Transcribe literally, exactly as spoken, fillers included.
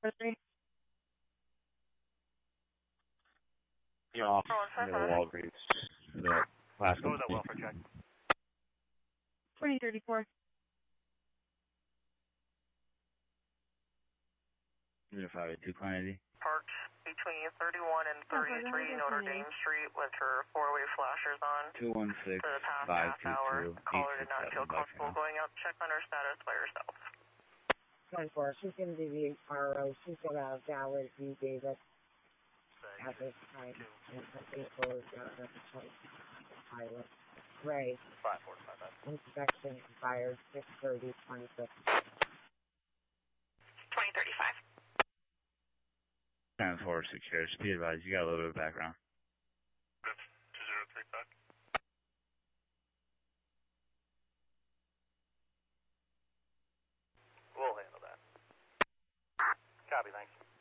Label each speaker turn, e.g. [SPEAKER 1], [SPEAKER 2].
[SPEAKER 1] You know, off near the Walgreens. The last
[SPEAKER 2] Go with that welfare check.
[SPEAKER 3] twenty thirty-four.
[SPEAKER 1] Unified two quantity.
[SPEAKER 4] Parked between thirty-one and thirty-three Notre Dame Street with her four-way flashers on.
[SPEAKER 1] Two one six
[SPEAKER 4] For the past
[SPEAKER 1] five
[SPEAKER 4] half
[SPEAKER 1] two
[SPEAKER 4] hour,
[SPEAKER 1] two.
[SPEAKER 4] caller did not feel comfortable going out to check on her status by herself.
[SPEAKER 5] ten four, she's going to be the R O. She's got a valid V. Davis at this time. And April is got a pilot. Ray.
[SPEAKER 2] five four five five.
[SPEAKER 5] Inspection expired six thirty twenty-six.
[SPEAKER 4] twenty thirty-five.
[SPEAKER 1] ten four secure. Speed advised. You got a little bit of background.
[SPEAKER 2] two zero three five. We'll handle that. Copy, thanks.